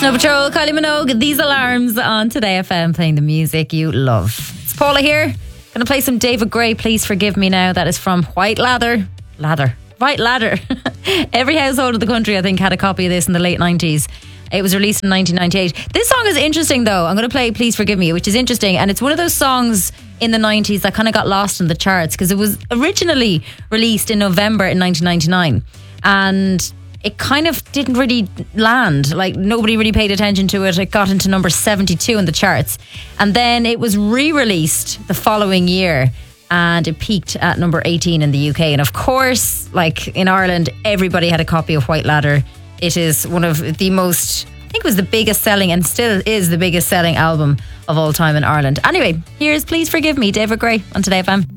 Snow Patrol, Kylie Minogue, These Alarms on Today FM, playing the music you love. It's Paula here. Going to play some David Gray, Please Forgive Me Now. That is from White Ladder. White Ladder. Every household of the country, I think, had a copy of this in the late 90s. It was released in 1998. This song is interesting, though. I'm going to play Please Forgive Me, which is interesting. And it's one of those songs in the 90s that kind of got lost in the charts because it was originally released in November in 1999. And it kind of didn't really land. Like, nobody really paid attention to it. It got into number 72 in the charts. And then it was re-released the following year. And it peaked at number 18 in the UK. And of course, like in Ireland, everybody had a copy of White Ladder. It is one of the most, I think it was the biggest selling and still is the biggest selling album of all time in Ireland. Anyway, here's Please Forgive Me, David Gray on Today FM.